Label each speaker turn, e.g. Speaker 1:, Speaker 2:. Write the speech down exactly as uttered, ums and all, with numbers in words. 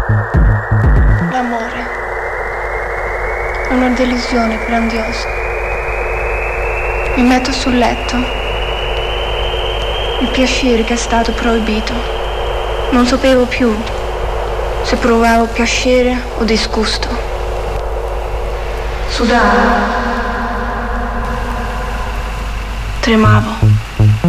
Speaker 1: L'amore è una delusione grandiosa. Mi metto sul letto, il piacere che è stato proibito. Non sapevo più se provavo piacere o disgusto. Sudavo, tremavo.